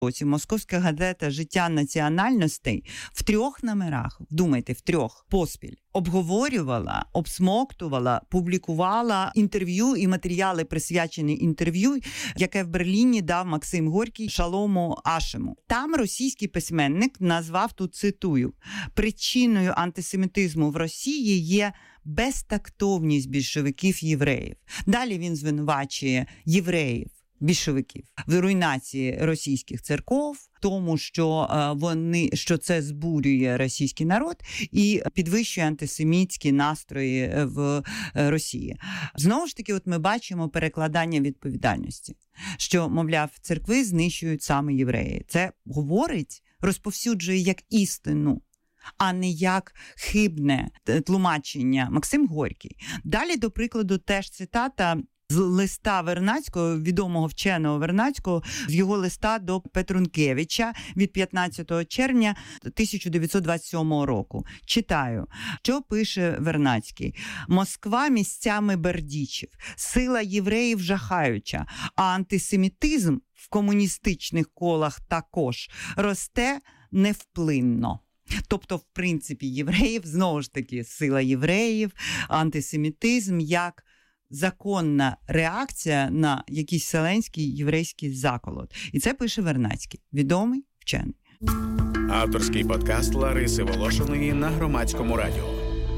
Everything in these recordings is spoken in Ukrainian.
році московська газета «Життя національностей» в 3 номерах, вдумайте, в 3 поспіль, обговорювала, обсмоктувала, публікувала інтерв'ю і матеріали, присвячені інтерв'ю, яке в Берліні дав Максим Горький Шалому Ашему. Там російський письменник назвав, тут цитую, «причиною антисемітизму в Росії є безтактовність більшовиків-євреїв». Далі він звинувачує євреїв, більшовиків в руйнації російських церков, тому що це збурює російський народ і підвищує антисемітські настрої в Росії. Знову ж таки, от ми бачимо перекладання відповідальності, що, мовляв, церкви знищують саме євреї. Це говорить, розповсюджує як істину, а не як хибне тлумачення Максим Горький. Далі, до прикладу, теж цитата з листа Вернадського, відомого вченого Вернадського, з його листа до Петрункевича від 15 червня 1927 року. Читаю, що пише Вернадський. «Москва місцями бердічів, сила євреїв жахаюча, а антисемітизм в комуністичних колах також росте невплинно». Тобто, в принципі, євреїв, знову ж таки, сила євреїв, антисемітизм як законна реакція на якийсь вселенський єврейський заколот. І це пише Вернадський, відомий вчений. Авторський подкаст Лариси Волошиної на Громадському радіо.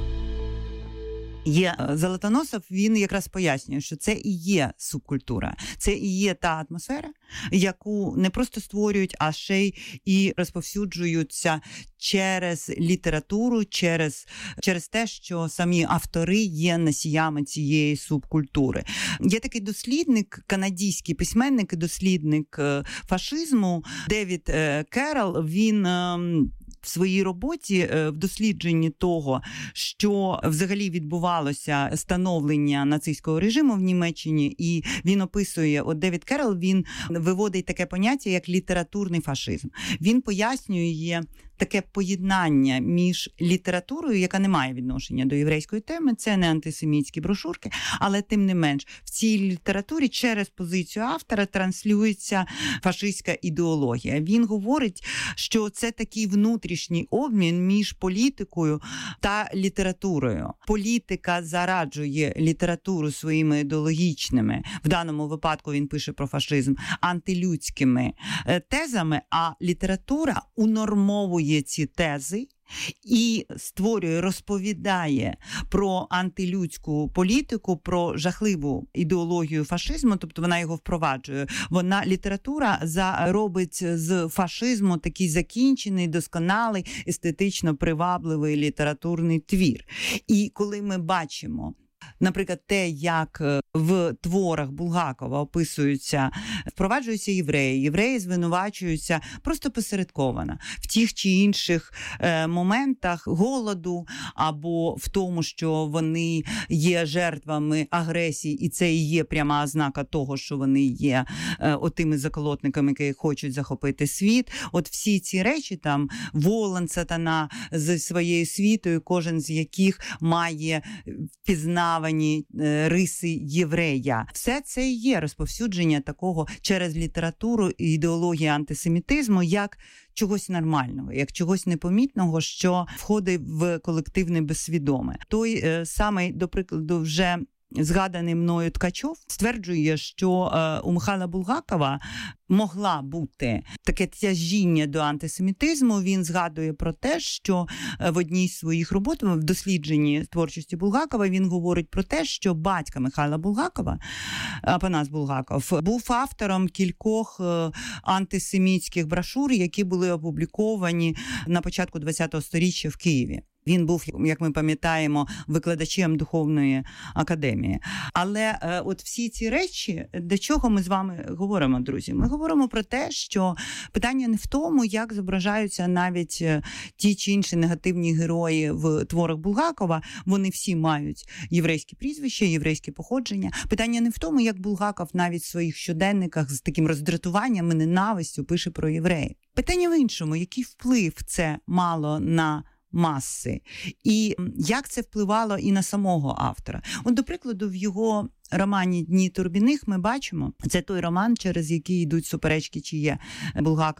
Золотоносов, він якраз пояснює, що це і є субкультура. Це і є та атмосфера, яку не просто створюють, а ще й і розповсюджуються через літературу, через те, що самі автори є носіями цієї субкультури. Є такий дослідник, канадський письменник і дослідник фашизму Девід Керрол, він в своїй роботі, в дослідженні того, що взагалі відбувалося становлення нацистського режиму в Німеччині, і він описує, от Девід Керрол, він виводить таке поняття, як літературний фашизм. Він пояснює таке поєднання між літературою, яка не має відношення до єврейської теми, це не антисемітські брошурки, але тим не менш в цій літературі через позицію автора транслюється фашистська ідеологія. Він говорить, що це такий внутрішній обмін між політикою та літературою. Політика зараджує літературу своїми ідеологічними, в даному випадку він пише про фашизм, антилюдськими тезами, а література унормовує ці тези і створює, розповідає про антилюдську політику, про жахливу ідеологію фашизму, тобто вона його впроваджує. Література робить з фашизму такий закінчений, досконалий, естетично привабливий літературний твір. І коли ми бачимо, наприклад, те, як в творах Булгакова впроваджуються євреї звинувачуються просто посередковано в тих чи інших моментах голоду, або в тому, що вони є жертвами агресії, і це і є пряма ознака того, що вони є отими заколотниками, які хочуть захопити світ. От всі ці речі, там, Волан, Сатана зі своєю світою, кожен з яких має впізнавані риси єврея. Все це і є розповсюдження такого через літературу і ідеології антисемітизму як чогось нормального, як чогось непомітного, що входить в колективне безсвідоме. Той самий, до прикладу, вже згаданий мною Ткачов стверджує, що у Михайла Булгакова могла бути таке тяжіння до антисемітизму. Він згадує про те, що в одній з своїх робот, в дослідженні творчості Булгакова, він говорить про те, що батько Михайла Булгакова, Апанас Булгаков, був автором кількох антисемітських брошур, які були опубліковані на початку ХХ століття в Києві. Він був, як ми пам'ятаємо, викладачем Духовної академії. Але от всі ці речі, до чого ми з вами говоримо, друзі? Ми говоримо про те, що питання не в тому, як зображаються навіть ті чи інші негативні герої в творах Булгакова. Вони всі мають єврейські прізвища, єврейське походження. Питання не в тому, як Булгаков навіть в своїх щоденниках з таким роздратуванням і ненавистю пише про євреїв. Питання в іншому, який вплив це мало на маси, і як це впливало і на самого автора. От, до прикладу, в його романі «Дні Турбіних» ми бачимо, це той роман, через який йдуть суперечки, чи є Булгаков